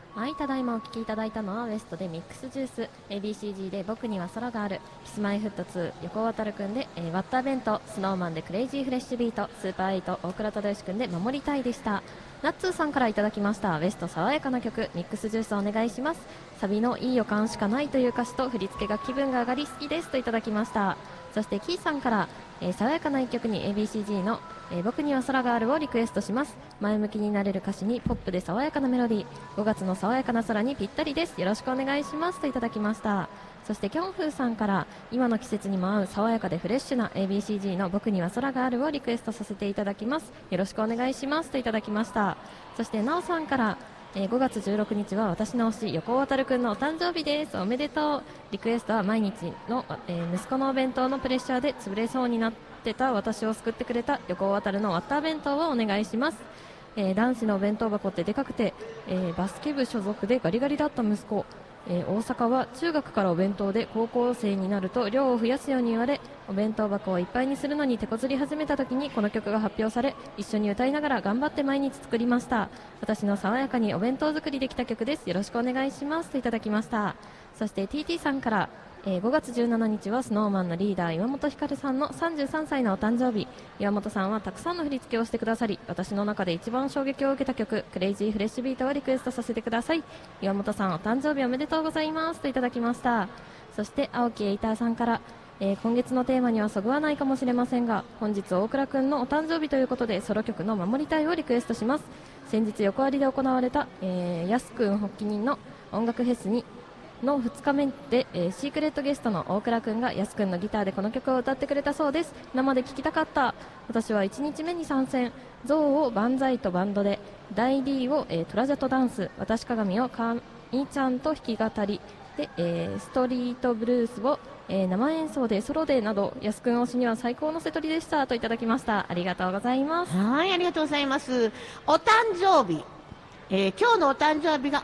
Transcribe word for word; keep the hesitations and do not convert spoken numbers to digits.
はい、ただいまお聞きいただいたのはウエストでミックスジュース、 エービーシージー で僕には空がある、キスマイフットツー横尾渉くんで、えー、ワッター弁当、スノーマンでクレイジーフレッシュビート、スーパーエイト大倉忠義くんで守りたいでした。ナッツーさんからいただきました。ウエスト爽やかな曲ミックスジュースお願いします。サビのいい予感しかないという歌詞と振り付けが気分が上がり好きですといただきました。そしてキーさんから、えー、爽やかな一曲に エービーシージー の、えー、僕には空があるをリクエストします。前向きになれる歌詞にポップで爽やかなメロディー、ごがつの爽やかな空にぴったりです。よろしくお願いしますといただきました。そしてキョンフーさんから今の季節にも合う爽やかでフレッシュな エービーシージー の僕には空があるをリクエストさせていただきます。よろしくお願いしますといただきました。そしてなおさんからえー、ごがつじゅうろくにちは私の推し横尾渉くんのお誕生日です。おめでとう。リクエストは毎日の、えー、息子のお弁当のプレッシャーで潰れそうになってた私を救ってくれた横尾渉のワッター弁当をお願いします。えー、男子のお弁当箱ってでかくて、えー、バスケ部所属でガリガリだった息子、えー、大阪は中学からお弁当で高校生になると量を増やすように言われ、お弁当箱をいっぱいにするのに手こずり始めた時にこの曲が発表され、一緒に歌いながら頑張って毎日作りました。私の爽やかにお弁当作りできた曲です。よろしくお願いしますといただきました。そして ティーティー さんから、えー、ごがつじゅうしちにちは スノーマン のリーダー岩本照さんのさんじゅうさんさいのお誕生日。岩本さんはたくさんの振り付けをしてくださり、私の中で一番衝撃を受けた曲クレイジーフレッシュビートをリクエストさせてください。岩本さんお誕生日おめでとうございますといただきました。そして青木エイターさんから、えー、今月のテーマにはそぐわないかもしれませんが、本日大倉くんのお誕生日ということでソロ曲の守りたいをリクエストします。先日横割りで行われた、えー、やすくん発起人の音楽フェスにのふつかめで、えー、シークレットゲストの大倉くんがやすくんのギターでこの曲を歌ってくれたそうです。生で聴きたかった。私はいちにちめに参戦、ゾウを万歳とバンドで、大 D を、えー、トラジャとダンス、私鏡をかみちゃんと弾き語りで、えー、ストリートブルースを、えー、生演奏でソロでなど、やすくん推しには最高の瀬取りでしたといただきました。ありがとうございます。 はい、ありがとうございます。お誕生日、えー、今日のお誕生日が